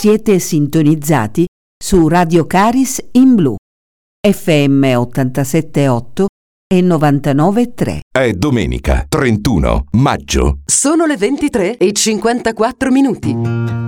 Siete sintonizzati su Radio Caris in Blu, FM 87.8 e 99.3. È domenica 31 maggio. Sono le 23:54 minuti.